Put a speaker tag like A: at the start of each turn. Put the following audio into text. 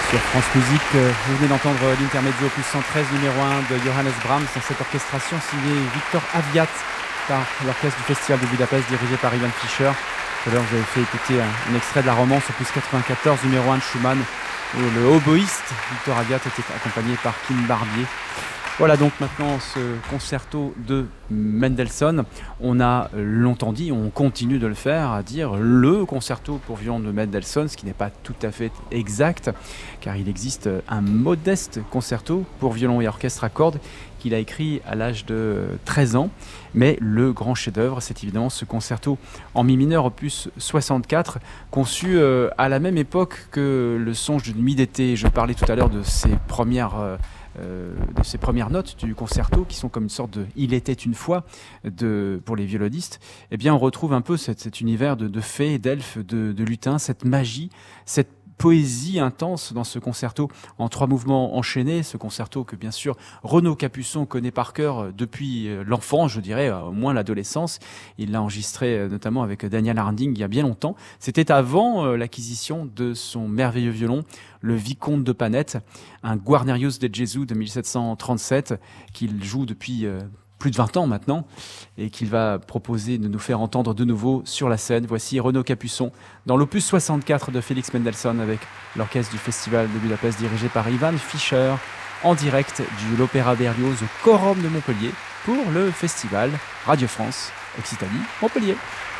A: Sur France Musique, vous venez d'entendre l'intermezzo opus 113 numéro 1 de Johannes Brahms dans cette orchestration signée Victor Aviat par l'orchestre du Festival de Budapest dirigé par Ivan Fischer. Tout à l'heure, vous avez fait écouter un extrait de la romance opus 94 numéro 1 de Schumann où le hautboïste Victor Aviat était accompagné par Kim Barbier. Voilà donc maintenant ce concerto de Mendelssohn. On a longtemps dit, on continue de le faire, à dire le concerto pour violon de Mendelssohn, ce qui n'est pas tout à fait exact, car il existe un modeste concerto pour violon et orchestre à cordes qu'il a écrit à l'âge de 13 ans. Mais le grand chef-d'œuvre, c'est évidemment ce concerto en mi mineur opus 64, conçu à la même époque que le songe d'une nuit d'été. Je parlais tout à l'heure de ses premières notes du concerto qui sont comme une sorte de « Il était une fois » pour les violonistes. Eh bien, on retrouve un peu cet univers de fées, d'elfes, de lutins, cette magie, cette poésie intense dans ce concerto en 3 mouvements enchaînés, ce concerto que bien sûr Renaud Capuçon connaît par cœur depuis l'enfance, je dirais, au moins l'adolescence. Il l'a enregistré notamment avec Daniel Harding il y a bien longtemps. C'était avant l'acquisition de son merveilleux violon, le Vicomte de Panette, un Guarnerius de Gesù de 1737 qu'il joue depuis plus de 20 ans maintenant, et qu'il va proposer de nous faire entendre de nouveau sur la scène. Voici Renaud Capuçon dans l'opus 64 de Félix Mendelssohn avec l'orchestre du Festival de Budapest dirigé par Ivan Fischer en direct de l'Opéra Berlioz au Quorum de Montpellier pour le festival Radio France Occitanie Montpellier.